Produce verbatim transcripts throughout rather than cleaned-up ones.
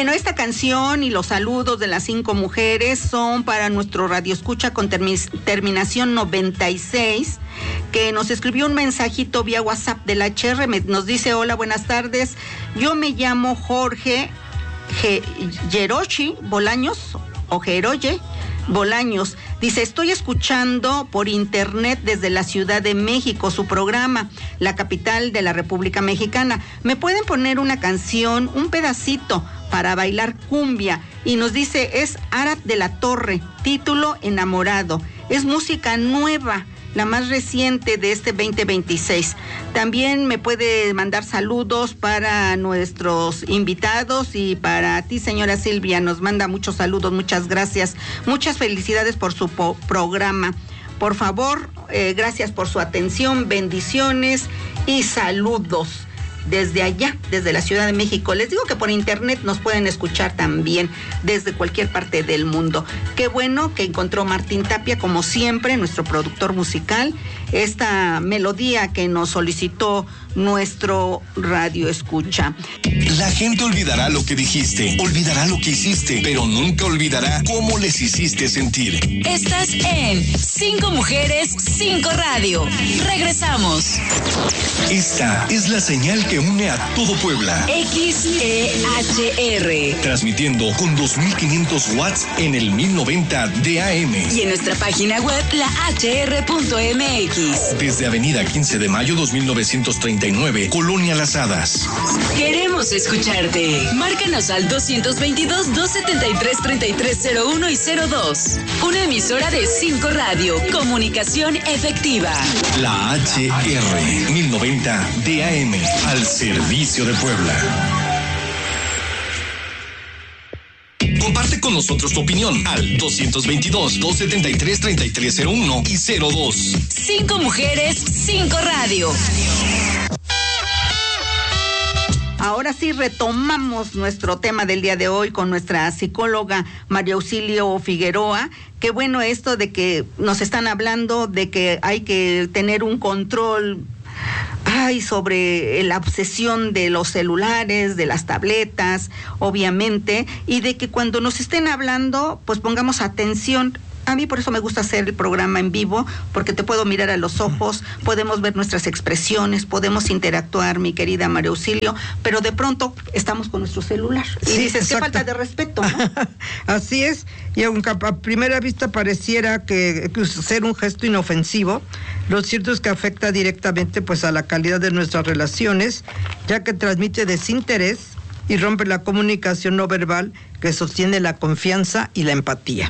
Bueno, esta canción y los saludos de las cinco mujeres son para nuestro radioescucha con termi- terminación noventa y seis, que nos escribió un mensajito vía WhatsApp del H R. Me, nos dice: hola, buenas tardes. Yo me llamo Jorge Ge- Yeroshi Bolaños, o Geroye Bolaños. Dice: estoy escuchando por internet desde la Ciudad de México su programa, la capital de la República Mexicana. ¿Me pueden poner una canción, un pedacito para bailar cumbia? Y nos dice: es Arat de la Torre, título Enamorado. Es música nueva, la más reciente de este veinte veintiséis. También me puede mandar saludos para nuestros invitados y para ti, señora Silvia. Nos manda muchos saludos, muchas gracias. Muchas felicidades por su po- programa. Por favor, eh, gracias por su atención, bendiciones y saludos desde allá, desde la Ciudad de México. Les digo que por internet nos pueden escuchar también desde cualquier parte del mundo. Qué bueno que encontró Martín Tapia, como siempre, nuestro productor musical, esta melodía que nos solicitó nuestro radio escucha. La gente olvidará lo que dijiste, olvidará lo que hiciste, pero nunca olvidará cómo les hiciste sentir. Estás en Cinco Mujeres, Cinco Radio. Regresamos. Esta es la señal que une a todo Puebla. X E H R. Transmitiendo con dos mil quinientos watts en el mil noventa de A M. Y en nuestra página web, la h r punto m x. Desde Avenida quince de mayo dos mil novecientos treinta y nueve, Colonia Las Hadas. Queremos escucharte. Márcanos al dos veintidós, dos setenta y tres, treinta y tres cero uno y cero dos. Una emisora de Cinco Radio. Comunicación efectiva. La H R mil noventa de A M, al servicio de Puebla. Comparte con nosotros tu opinión al dos veintidós, dos setenta y tres, treinta y tres cero uno y cero dos. Cinco Mujeres, Cinco Radio. Ahora sí retomamos nuestro tema del día de hoy con nuestra psicóloga María Auxilio Figueroa. Qué bueno esto de que nos están hablando de que hay que tener un control ay, sobre la obsesión de los celulares, de las tabletas, obviamente, y de que cuando nos estén hablando, pues pongamos atención. A mí por eso me gusta hacer el programa en vivo, porque te puedo mirar a los ojos, podemos ver nuestras expresiones, podemos interactuar, mi querida María Auxilio, pero de pronto estamos con nuestro celular. Y sí, dices, exacto. qué falta de respeto, ¿no? Así es, y aunque a primera vista pareciera que, que ser un gesto inofensivo, lo cierto es que afecta directamente pues a la calidad de nuestras relaciones, ya que transmite desinterés y rompe la comunicación no verbal que sostiene la confianza y la empatía.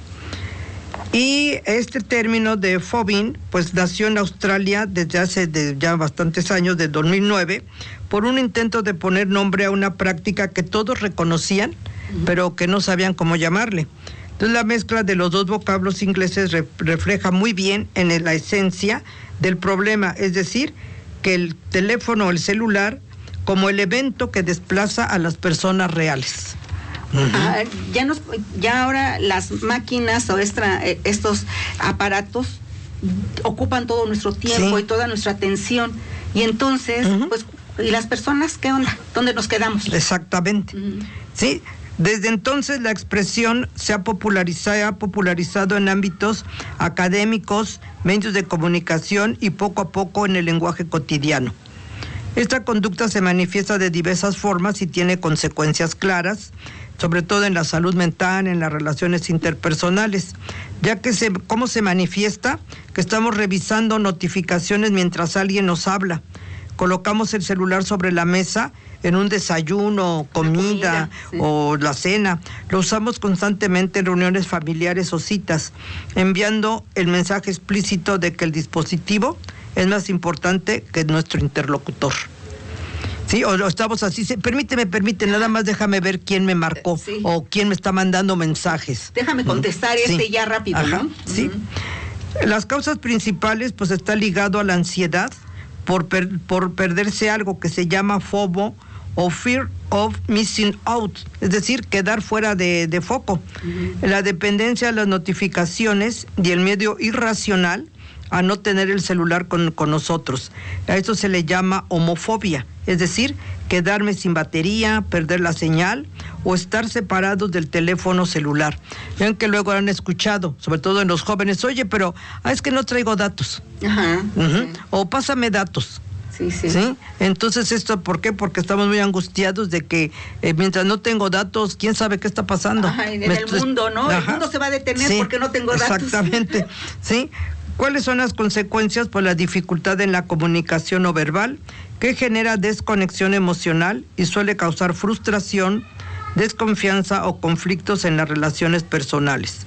Y este término de phobing, pues nació en Australia desde hace de ya bastantes años, de dos mil nueve, por un intento de poner nombre a una práctica que todos reconocían, uh-huh. pero que no sabían cómo llamarle. Entonces la mezcla de los dos vocablos ingleses re- refleja muy bien en el, la esencia del problema, es decir, que el teléfono o el celular como el evento que desplaza a las personas reales. Uh-huh. Ah, ya nos, ya ahora las máquinas o extra, eh, estos aparatos ocupan todo nuestro tiempo sí. y toda nuestra atención, y entonces, uh-huh. pues, ¿y las personas qué onda? ¿Dónde nos quedamos? Exactamente. Uh-huh. Sí, desde entonces la expresión se ha popularizado, ha popularizado en ámbitos académicos, medios de comunicación y poco a poco en el lenguaje cotidiano. Esta conducta se manifiesta de diversas formas y tiene consecuencias claras, sobre todo en la salud mental, en las relaciones interpersonales, ya que se, ¿cómo se manifiesta? Que estamos revisando notificaciones mientras alguien nos habla. Colocamos el celular sobre la mesa en un desayuno, comida, comida sí. o la cena. Lo usamos constantemente en reuniones familiares o citas, enviando el mensaje explícito de que el dispositivo es más importante que nuestro interlocutor. Sí, o, o estamos así, sí, permíteme, permíteme, nada más déjame ver quién me marcó sí. o quién me está mandando mensajes. Déjame contestar ¿Mm? este sí. ya rápido, Ajá, ¿no? Sí. Uh-huh. Las causas principales, pues, está ligado a la ansiedad por, per, por perderse algo que se llama FOMO o Fear of Missing Out, es decir, quedar fuera de, de foco. Uh-huh. La dependencia de las notificaciones y el miedo irracional a no tener el celular con, con nosotros. A esto se le llama homofobia, es decir, quedarme sin batería, perder la señal o estar separados del teléfono celular. Vean que luego han escuchado, sobre todo en los jóvenes, oye, pero ah, es que no traigo datos. Ajá. Uh-huh. Sí. O pásame datos. Sí, sí. ¿Sí? Entonces, ¿esto por qué? Porque estamos muy angustiados de que eh, mientras no tengo datos, ¿quién sabe qué está pasando? Ajá, en Me el estoy... mundo, ¿no? Ajá. El mundo se va a detener Sí, porque no tengo datos. Exactamente, ¿sí? ¿Cuáles son las consecuencias? Pues la dificultad en la comunicación no verbal, que genera desconexión emocional y suele causar frustración, desconfianza o conflictos en las relaciones personales.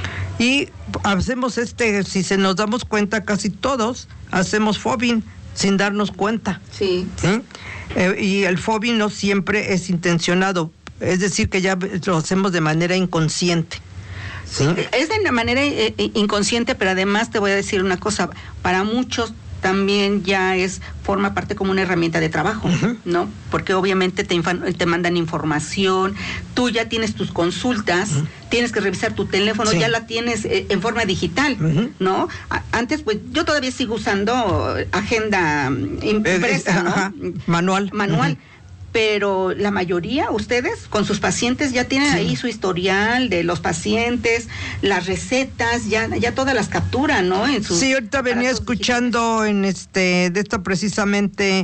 Y hacemos este, si se nos damos cuenta, casi todos hacemos fobbing sin darnos cuenta. Sí. ¿Sí? Eh, y el fobbing no siempre es intencionado, es decir, que ya lo hacemos de manera inconsciente. ¿Sí? Es de manera eh, inconsciente, pero además te voy a decir una cosa, para muchos también ya es, forma parte como una herramienta de trabajo, uh-huh. ¿no? Porque obviamente te, infa- te mandan información, tú ya tienes tus consultas, uh-huh. tienes que revisar tu teléfono, sí. ya la tienes eh, en forma digital, uh-huh. ¿no? A- antes, pues, yo todavía sigo usando agenda impresa, eh, eh, ¿no? Ajá. Manual. Manual. Uh-huh. Pero la mayoría, ustedes, con sus pacientes, ya tienen sí. ahí su historial de los pacientes, las recetas, ya ya todas las capturan, ¿no? En sus sí, ahorita venía escuchando digitales. en este, de esta precisamente,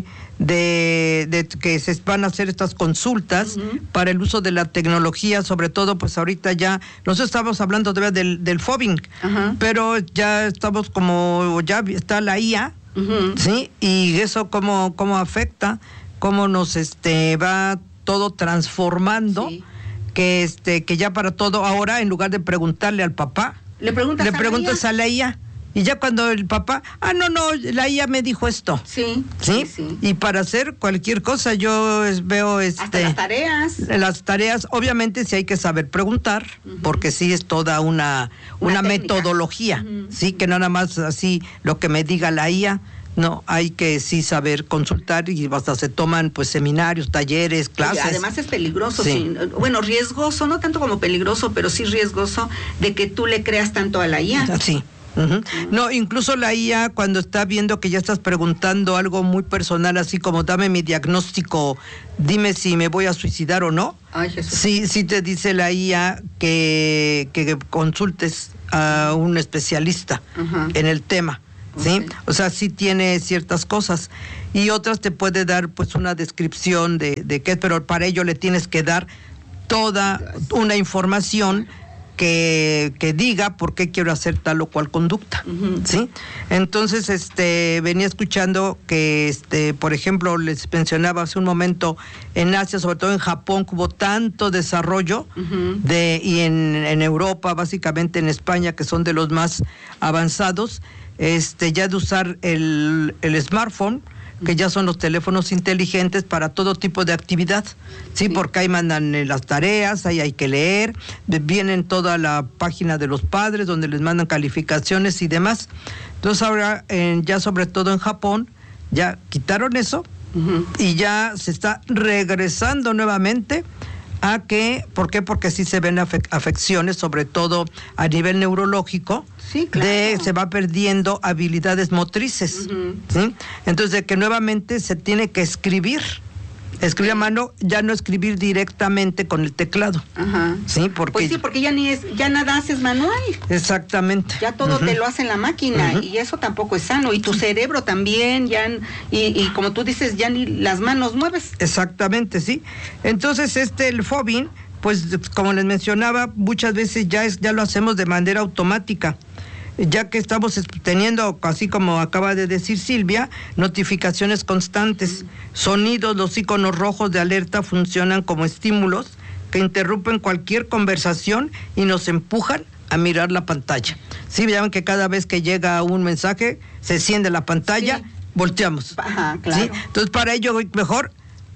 de, de que se van a hacer estas consultas uh-huh. para el uso de la tecnología, sobre todo, pues ahorita ya, nosotros estamos hablando todavía del, del fobbing, uh-huh. pero ya estamos como, ya está la I A, uh-huh. ¿sí? Y eso cómo, cómo afecta, cómo nos este va todo transformando, sí. que este que ya para todo ahora, en lugar de preguntarle al papá, le preguntas, le a, preguntas la a la I A. Y ya cuando el papá, ah, no, no, la I A me dijo esto. Sí, ¿Sí? sí, sí. Y para hacer cualquier cosa yo es, veo este... Hasta las tareas. Las tareas, obviamente sí hay que saber preguntar, uh-huh. porque sí es toda una, una, una metodología, uh-huh. sí, que no nada más así lo que me diga la I A. No, hay que sí saber consultar y hasta se toman pues seminarios, talleres, clases. Y además es peligroso, sí. sí, bueno, riesgoso, no tanto como peligroso, pero sí riesgoso de que tú le creas tanto a la I A. Sí. Uh-huh. No, incluso la I A cuando está viendo que ya estás preguntando algo muy personal, así como dame mi diagnóstico, dime si me voy a suicidar o no. Ay, Jesús. Sí, sí te dice la I A que, que consultes a un especialista uh-huh. en el tema. ¿Sí? Okay. O sea, sí tiene ciertas cosas y otras te puede dar pues una descripción de, de qué, pero para ello le tienes que dar toda una información que, que diga por qué quiero hacer tal o cual conducta, uh-huh. ¿sí? Entonces, este, venía escuchando que, este, por ejemplo, les mencionaba hace un momento, en Asia, sobre todo en Japón, hubo tanto desarrollo, uh-huh. de, y en, en Europa, básicamente en España, que son de los más avanzados, este ya de usar el, el smartphone, que ya son los teléfonos inteligentes para todo tipo de actividad, sí, sí. porque ahí mandan las tareas, ahí hay que leer, vienen toda la página de los padres donde les mandan calificaciones y demás. Entonces ahora, eh, ya sobre todo en Japón, ya quitaron eso uh-huh. y ya se está regresando nuevamente a que, ¿por qué? Porque sí se ven afe- afecciones, sobre todo a nivel neurológico, sí, claro. de se va perdiendo habilidades motrices, uh-huh. ¿sí? Entonces, de que nuevamente se tiene que escribir, escribir a mano, ya no escribir directamente con el teclado. Ajá. Sí, porque pues sí, porque ya ni es, ya nada haces manual. Exactamente. Ya todo uh-huh. te lo hace en la máquina uh-huh. y eso tampoco es sano. Y tu cerebro también, ya, y, y como tú dices, ya ni las manos mueves. Exactamente, sí. Entonces, este, el fobbing, pues como les mencionaba, muchas veces ya es, ya lo hacemos de manera automática, ya que estamos teniendo, así como acaba de decir Silvia, notificaciones constantes, sonidos, los iconos rojos de alerta funcionan como estímulos que interrumpen cualquier conversación y nos empujan a mirar la pantalla. Sí, vean que cada vez que llega un mensaje, se enciende la pantalla, sí. volteamos. Ajá, claro. ¿Sí? Entonces, para ello, mejor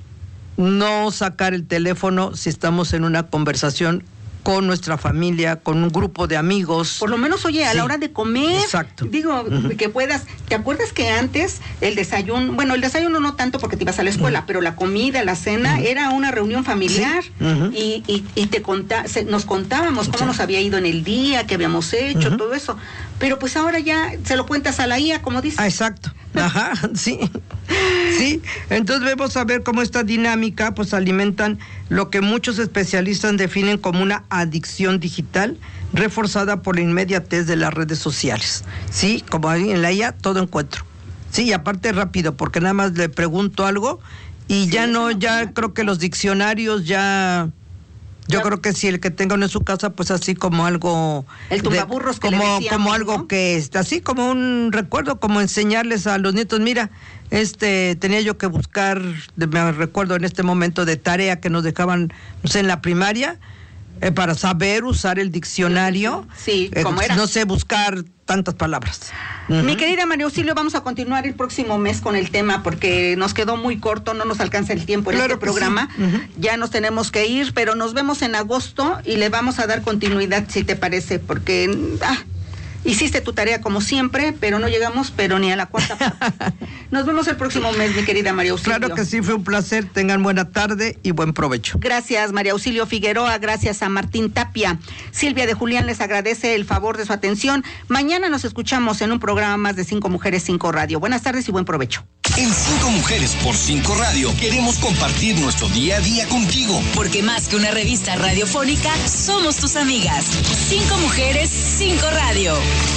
no sacar el teléfono si estamos en una conversación con nuestra familia, con un grupo de amigos. Por lo menos, oye, a sí. la hora de comer, exacto. digo, uh-huh. que puedas, ¿te acuerdas que antes el desayuno, bueno, el desayuno no tanto porque te ibas a la escuela, uh-huh. pero la comida, la cena, uh-huh. era una reunión familiar, sí. uh-huh. y, y, y te conta, se, nos contábamos cómo sí. nos había ido en el día, qué habíamos hecho, uh-huh. todo eso, pero pues ahora ya se lo cuentas a la I A, como dices. Ah, exacto, ajá, sí. Sí, entonces vamos a ver cómo esta dinámica pues alimentan lo que muchos especialistas definen como una adicción digital reforzada por la inmediatez de las redes sociales. Sí, como ahí en la I A todo encuentro. Sí, y aparte rápido, porque nada más le pregunto algo y sí, ya no, ya creo que los diccionarios ya... Yo creo que si el que tenga uno en su casa, pues así como algo... El tumbaburros de, que como, le decíamos, como algo ¿no? que es así como un recuerdo, como enseñarles a los nietos, mira, este tenía yo que buscar, me recuerdo en este momento de tarea que nos dejaban, no sé, en la primaria, eh, para saber usar el diccionario. Sí, eh, como era. No sé buscar tantas palabras. Uh-huh. Mi querida María Auxilio, vamos a continuar el próximo mes con el tema porque nos quedó muy corto, no nos alcanza el tiempo en Claro este que programa. sí. Uh-huh. Ya nos tenemos que ir, pero nos vemos en agosto y le vamos a dar continuidad, si te parece, porque ah, hiciste tu tarea como siempre, pero no llegamos, pero ni a la cuarta parte. Nos vemos el próximo mes, mi querida María Auxilio. Claro que sí, fue un placer. Tengan buena tarde y buen provecho. Gracias, María Auxilio Figueroa. Gracias a Martín Tapia. Silvia de Julián les agradece el favor de su atención. Mañana nos escuchamos en un programa más de Cinco Mujeres, Cinco Radio. Buenas tardes y buen provecho. En Cinco Mujeres por Cinco Radio queremos compartir nuestro día a día contigo. Porque más que una revista radiofónica, somos tus amigas. Cinco Mujeres, Cinco Radio.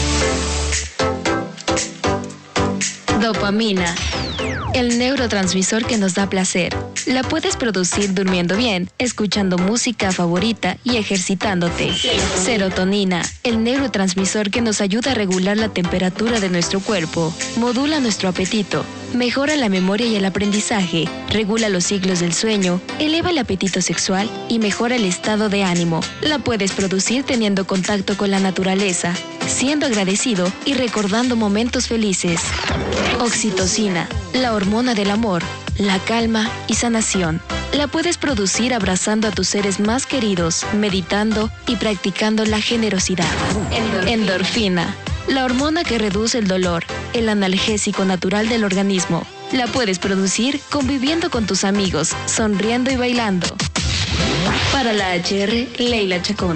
Dopamina, el neurotransmisor que nos da placer. La puedes producir durmiendo bien, escuchando música favorita y ejercitándote. Serotonina, el neurotransmisor que nos ayuda a regular la temperatura de nuestro cuerpo, modula nuestro apetito, mejora la memoria y el aprendizaje, regula los ciclos del sueño, eleva el apetito sexual y mejora el estado de ánimo. La puedes producir teniendo contacto con la naturaleza, siendo agradecido y recordando momentos felices. Oxitocina, la hormona del amor, la calma y sanación. La puedes producir abrazando a tus seres más queridos, meditando y practicando la generosidad. Endorfina. Endorfina, la hormona que reduce el dolor, el analgésico natural del organismo. La puedes producir conviviendo con tus amigos, sonriendo y bailando. Para la H R, Leila Chacón.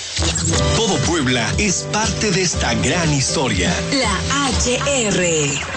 Todo Puebla es parte de esta gran historia. La H R.